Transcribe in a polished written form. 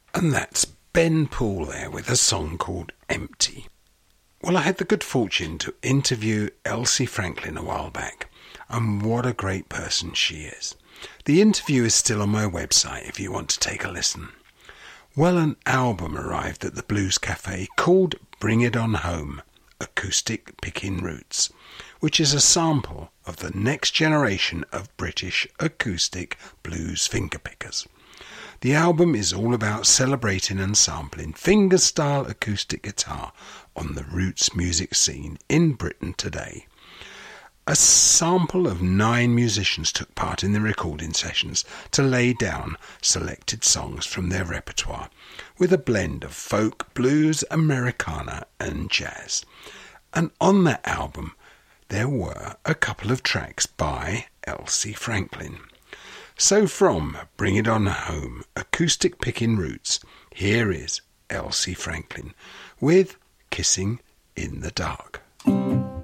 And that's Ben Poole there with a song called Empty. Well, I had the good fortune to interview Elsie Franklin a while back, and what a great person she is. The interview is still on my website if you want to take a listen. Well, an album arrived at the Blues Cafe called Bring It On Home, Acoustic Picking Roots, which is a sample of the next generation of British acoustic blues fingerpickers. The album is all about celebrating and sampling fingerstyle acoustic guitar on the roots music scene in Britain today. A sample of 9 musicians took part in the recording sessions to lay down selected songs from their repertoire, with a blend of folk, blues, Americana and jazz. And on that album there were a couple of tracks by Elsie Franklin. So from Bring It On Home, Acoustic Picking Roots, here is Elsie Franklin with Kissing in the Dark.